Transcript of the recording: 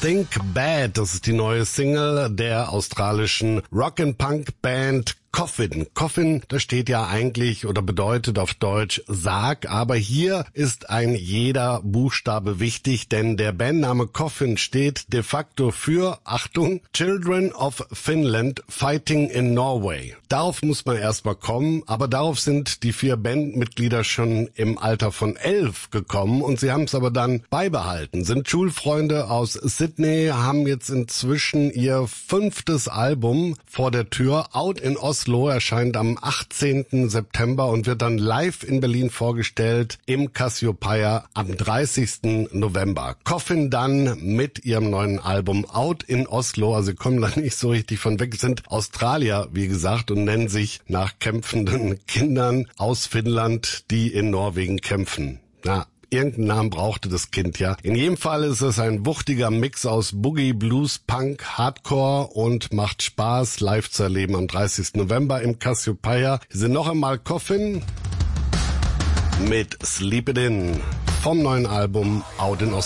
Think Bad, das ist die neue Single der australischen Rock-and-Punk-Band Coffin. Coffin, das steht ja eigentlich oder bedeutet auf Deutsch Sarg, aber hier ist ein jeder Buchstabe wichtig, denn der Bandname Coffin steht de facto für, Achtung, Children of Finland Fighting in Norway. Darauf muss man erstmal kommen, aber darauf sind die 4 Bandmitglieder schon im Alter von 11 gekommen und sie haben es aber dann beibehalten, sind Schulfreunde aus Sydney, haben jetzt inzwischen ihr 5. Album vor der Tür, Out in Oslo, erscheint am 18. September und wird dann live in Berlin vorgestellt im Cassiopeia am 30. November. Coffin dann mit ihrem neuen Album Out in Oslo, also sie kommen da nicht so richtig von weg, sind Australier, wie gesagt, und nennen sich nach kämpfenden Kindern aus Finnland, die in Norwegen kämpfen. Ja. Irgendeinen Namen brauchte das Kind ja. In jedem Fall ist es ein wuchtiger Mix aus Boogie, Blues, Punk, Hardcore und macht Spaß, live zu erleben am 30. November im Cassiopeia. Hier sind noch einmal Coffin mit Sleep It In vom neuen Album Out in Oslo.